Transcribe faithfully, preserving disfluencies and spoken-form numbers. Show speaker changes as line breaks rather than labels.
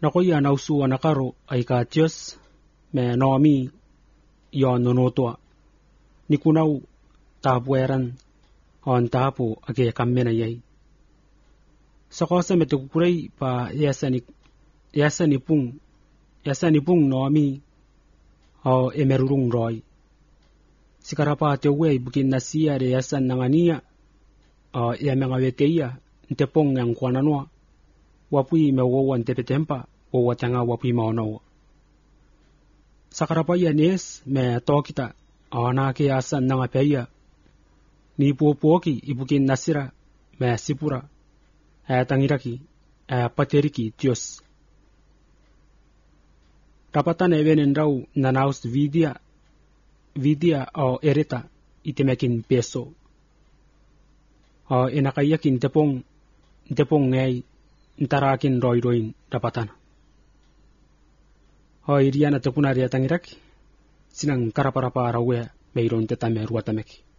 nakoya nausu wanakaro aikatios me nomi yon nonotoa nikunau tapueran on tapu age kammena yai sakosa metukurai pa yasani yasani pung yasani pung nomi o emerurung roy sikarapa tewe bukin nasia de yasan nangania o yamengaweteia ntepong yang kwananwa wapui mewo ntepetempa o watanga wapui maono sakarapa yanes me tokita ona ke yasan nangapeia ni popoki ibukin nasira me sipura a tangiraki a pateriki tios rapatan evenen rau nanaus vidia vidia o ereta itemekin peso o enakayakin tepong tepong ngai ntarakin roy roin rapatan o iriana tepunaria tangiraki sinang karaparapa rawe meiron tetame ruatameki